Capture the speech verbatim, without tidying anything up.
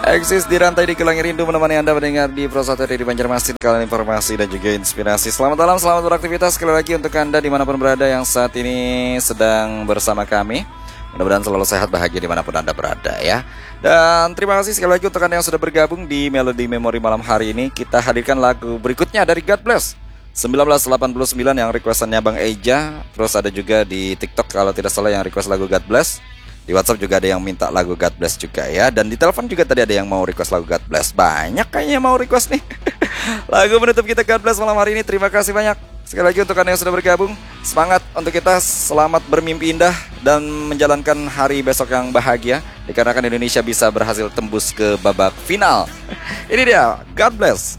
Eksis di rantai di Kelangi Rindu menemani Anda mendengar di Pro satu di Banjarmasin. Kalian informasi dan juga inspirasi. Selamat malam, selamat beraktivitas sekali lagi untuk Anda dimanapun berada yang saat ini sedang bersama kami. Mudah-mudahan selalu sehat, bahagia dimanapun Anda berada ya. Dan terima kasih sekali lagi untuk Anda yang sudah bergabung di Melody Memory malam hari ini. Kita hadirkan lagu berikutnya dari God Bless seribu sembilan ratus delapan puluh sembilan yang requestannya Bang Eja. Terus ada juga di TikTok kalau tidak salah yang request lagu God Bless. Di WhatsApp juga ada yang minta lagu God Bless juga ya. Dan di telepon juga tadi ada yang mau request lagu God Bless. Banyak kayaknya mau request nih. Lagu menutup kita God Bless malam hari ini. Terima kasih banyak sekali lagi untuk Anda yang sudah bergabung. Semangat untuk kita, selamat bermimpi indah dan menjalankan hari besok yang bahagia, dikarenakan Indonesia bisa berhasil tembus ke babak final. Ini dia God Bless.